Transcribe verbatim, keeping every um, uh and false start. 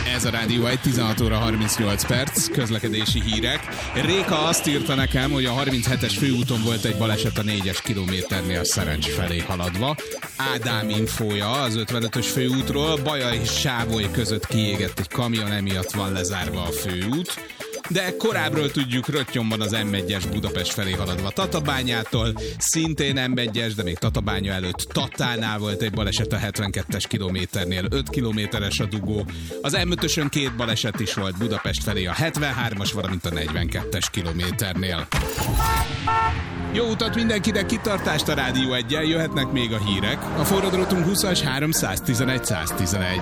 Ez a Rádió egy, tizenhat óra harmincnyolc perc, közlekedési hírek. Réka azt írta nekem, hogy a harminchetes főúton volt egy baleset a négyes kilométernél Szerencs felé haladva. Ádám infója az ötvenötös főútról, Baja és Sávoly között kiégett egy kamion, emiatt van lezárva a főút. De korábbról tudjuk, röttyomban az em egyes Budapest felé haladva Tatabányától, szintén em egyes, de még Tatabánya előtt Tatánál volt egy baleset a hetvenkettes kilométernél, öt kilométeres a dugó. Az em ötösön két baleset is volt Budapest felé a hetvenhármas, valamint a negyvenkettes kilométernél. Jó utat mindenkinek, kitartást a Rádió eggyel, jöhetnek még a hírek. A forradrótunk húszas háromszáztizenegy száztizenegy.